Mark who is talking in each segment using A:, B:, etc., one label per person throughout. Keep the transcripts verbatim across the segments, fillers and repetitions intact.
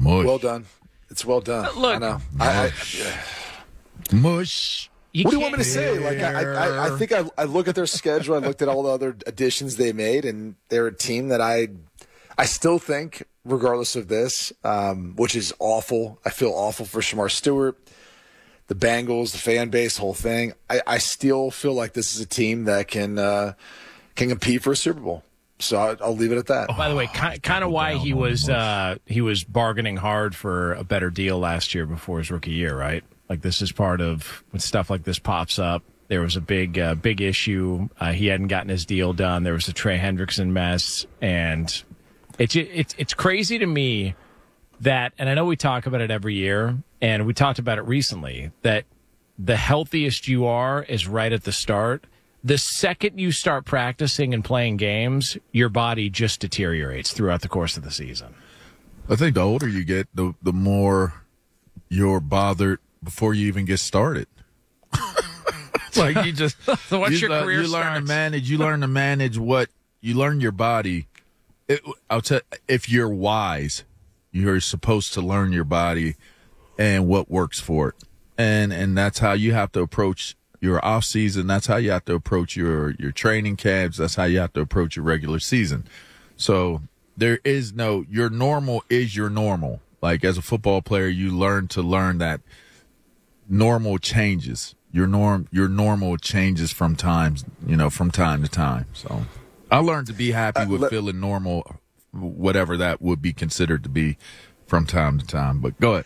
A: Mush.
B: Well done. It's well done.
C: Uh, look,
B: I know.
A: Mush.
B: I, I,
A: Mush.
C: You
B: what do you
C: can't-
B: want me to say? Like I, I, I think I, I look at their schedule. I looked at all the other additions they made, and they're a team that I, I still think, regardless of this, um, which is awful. I feel awful for Shamar Stewart, the Bengals, the fan base, the whole thing. I, I still feel like this is a team that can uh, can compete for a Super Bowl. So I, I'll leave it at that.
C: By the way, ki- kind of why he was uh, he was bargaining hard for a better deal last year before his rookie year, right? Like this is part of when stuff like this pops up. There was a big uh, big issue. Uh, he hadn't gotten his deal done. There was a Trey Hendrickson mess, and it's it's it's crazy to me that, and I know we talk about it every year, and we talked about it recently, that the healthiest you are is right at the start. The second you start practicing and playing games, your body just deteriorates throughout the course of the season.
A: I think the older you get, the the more you're bothered before you even get started. Like you just
C: So once
A: you,
C: your
A: uh,
C: career
A: you learn
C: starts-
A: to manage. You learn to manage what you learn your body. It, I'll tell if you're wise, you're supposed to learn your body and what works for it, and and that's how you have to approach your off season. That's how you have to approach your your training camps. That's how you have to approach your regular season. So there is no your normal is your normal. Like as a football player, you learn to learn that normal changes. Your norm your normal changes from times, you know, from time to time. So I learned to be happy with
B: Uh, let-
A: feeling normal, whatever that would be considered to be from time to time. But go ahead.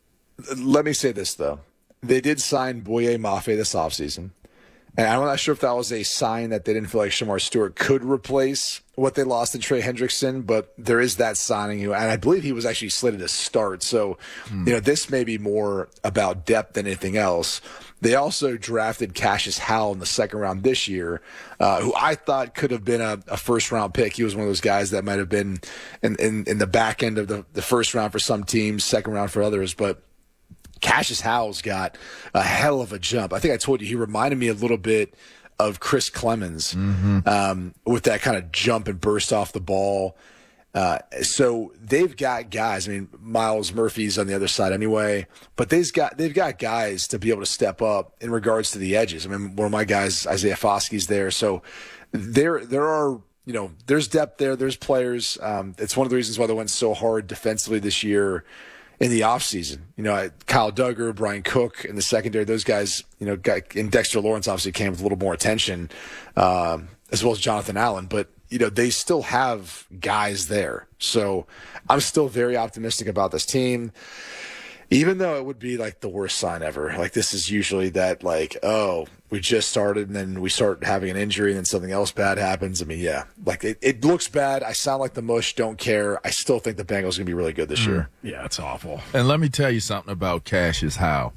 B: Let me say this, though. They did sign Boye Mafe this offseason. And I'm not sure if that was a sign that they didn't feel like Shamar Stewart could replace what they lost in Trey Hendrickson, but there is that signing, and I believe he was actually slated to start. So, mm. you know, this may be more about depth than anything else. They also drafted Cassius Howell in the second round this year, uh, who I thought could have been a, a first-round pick. He was one of those guys that might have been in, in, in the back end of the, the first round for some teams, second round for others, but Cassius Howell's got a hell of a jump. I think I told you he reminded me a little bit of Chris Clemens mm-hmm. um, with that kind of jump and burst off the ball. Uh, so they've got guys. I mean, Miles Murphy's on the other side anyway, but they've got they've got guys to be able to step up in regards to the edges. I mean, one of my guys, Isaiah Foskey's there. So there there are you know there's depth there. There's players. Um, it's one of the reasons why they went so hard defensively this year. In the offseason, you know, Kyle Duggar, Brian Cook in the secondary, those guys, you know, got, and Dexter Lawrence obviously came with a little more attention, um, as well as Jonathan Allen. But, you know, they still have guys there. So I'm still very optimistic about this team, even though it would be like the worst sign ever. Like this is usually that like, oh, we just started and then we start having an injury and then something else bad happens. I mean, yeah, like it, it looks bad. I sound like the mush, don't care. I still think the Bengals are going to be really good this mm. year.
C: Yeah, it's awful.
A: And let me tell you something about Cassius Howell.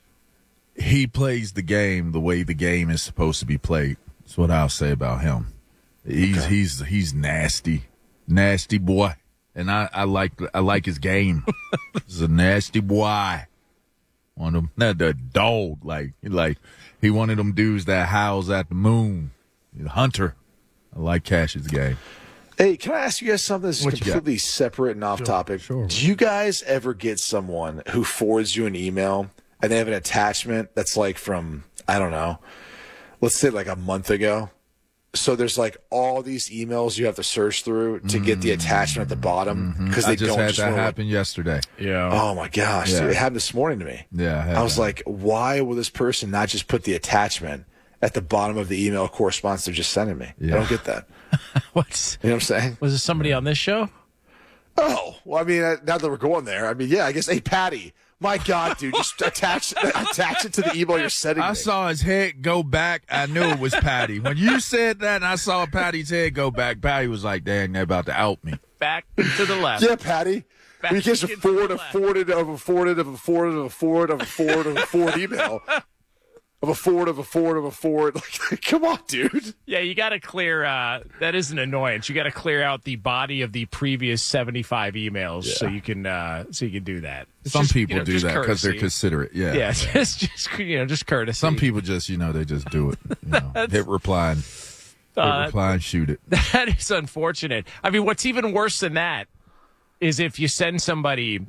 A: He plays the game the way the game is supposed to be played. That's what I'll say about him. He's okay. he's he's nasty, nasty boy. And I, I like I like his game. He's a nasty boy. One of them, not the dog, like like he one of them dudes that howls at the moon. He's a hunter. I like Cash's game.
B: Hey, can I ask you guys something that's
A: What
B: completely separate and off
A: sure,
B: topic?
A: Sure.
B: Do you guys ever get someone who forwards you an email and they have an attachment that's like from, I don't know, let's say like a month ago? So there's like all these emails you have to search through to get the attachment at the bottom because
A: mm-hmm.
B: they
A: I just
B: don't
A: had
B: just
A: that
B: wanna...
A: happen yesterday.
C: Yeah.
B: Oh my gosh,
A: yeah.
B: dude, it happened this morning to me.
A: Yeah. I,
B: I was
A: that.
B: like, why will this person not just put the attachment at the bottom of the email correspondence they're just sending me?
A: Yeah.
B: I don't get that.
C: What's
B: You know what I'm saying?
C: was it somebody on this show?
B: Oh, well, I mean, uh, now that we're going there, I mean, yeah, I guess, hey, Patty, my God, dude, just attach attach it to the email you're sending
A: I
B: me.
A: saw his head go back. I knew it was Patty. When you said that and I saw Patty's head go back, Patty was like, dang, they're about to out me.
C: Back to the left.
B: Yeah, Patty.
C: Back
B: We can't
C: to the
B: afford a
C: left.
B: forwarded of a forwarded of a forwarded of a forward of a forward of a forward email. Of a forward of a forward of a forward. Like, come on, dude.
C: Yeah, you got to clear. Uh, that is an annoyance. You got to clear out the body of the previous seventy-five emails
B: Yeah.
C: so you can uh, so you can do that. It's
A: Some
C: just,
A: people
C: you know,
A: do
C: just
A: that because they're
C: courtesy.
A: considerate. Yeah.
C: Yeah, just just you know, just courtesy.
A: Some people just, you know, they just do it. You know, hit reply and, hit
C: Uh,
A: reply and shoot it.
C: That is unfortunate. I mean, what's even worse than that is if you send somebody